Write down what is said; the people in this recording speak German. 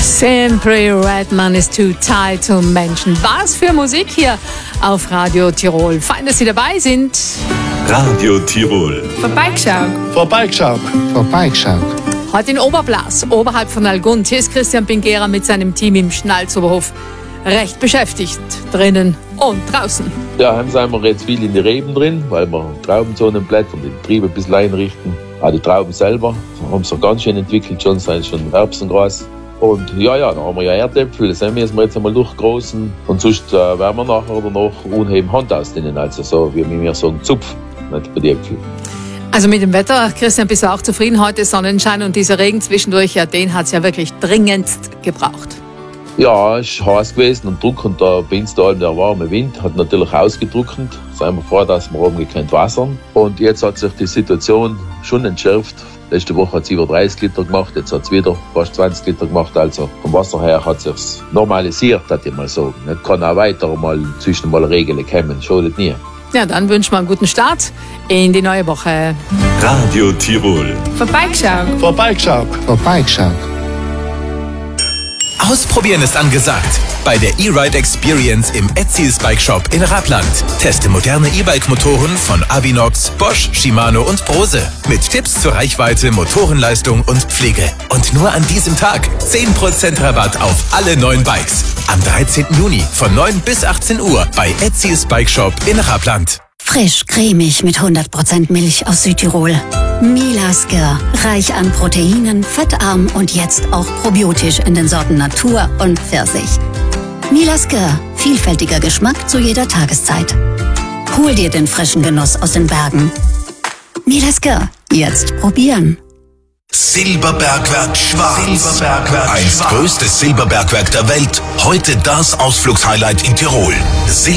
Simply Redman is too tight to mention. Was für Musik hier auf Radio Tirol. Fein, dass Sie dabei sind. Radio Tirol. Vorbeigeschaut. Vorbeigeschaut. Vorbeigeschaut. Heute in Oberblas, oberhalb von Algund. Hier ist Christian Pingera mit seinem Team im Schnalzoberhof recht beschäftigt, drinnen und draußen. Ja, haben wir jetzt viel in die Reben drin, weil wir Traubenzonenblätter und die Triebe ein bisschen einrichten. Auch die Trauben selber haben sich ganz schön entwickelt, schon Erbsengras. Und da haben wir ja Erdäpfel, das müssen wir jetzt einmal durchgroßen. Und sonst werden wir nachher oder noch unheben Hand aus denen, also so wie wir sagen, Zupf, nicht bei den Äpfeln. Also mit dem Wetter, Christian, bist du auch zufrieden? Heute Sonnenschein und dieser Regen zwischendurch, ja, den hat es ja wirklich dringendst gebraucht. Ja, es ist heiß gewesen und Druck und da bei uns da der warme Wind hat natürlich ausgedrückt. Seien wir froh, dass wir oben kein Wasser haben. Und jetzt hat sich die Situation schon entschärft. Letzte Woche hat es über 30 Liter gemacht, jetzt hat es wieder fast 20 Liter gemacht. Also vom Wasser her hat es sich normalisiert, würde ich mal sagen. Es kann auch weiter mal zwischen mal Regeln kommen, schadet nie. Ja, dann wünschen wir einen guten Start in die neue Woche. Radio Tirol. Vorbeigeschaut. Vorbeigeschaut. Vorbeigeschaut. Ausprobieren ist angesagt. Bei der E-Ride Experience im Etsy's Bike Shop in Rappland. Teste moderne E-Bike-Motoren von Abinox, Bosch, Shimano und Brose. Mit Tipps zur Reichweite, Motorenleistung und Pflege. Und nur an diesem Tag 10% Rabatt auf alle neuen Bikes. Am 13. Juni von 9 bis 18 Uhr bei Etsy's Bike Shop in Rappland. Frisch, cremig mit 100% Milch aus Südtirol. Milasker, reich an Proteinen, fettarm und jetzt auch probiotisch in den Sorten Natur und Pfirsich. Milasker, vielfältiger Geschmack zu jeder Tageszeit. Hol dir den frischen Genuss aus den Bergen. Milasker, jetzt probieren. Silberbergwerk Schwarz. Einst größtes Silberbergwerk der Welt. Heute das Ausflugshighlight in Tirol.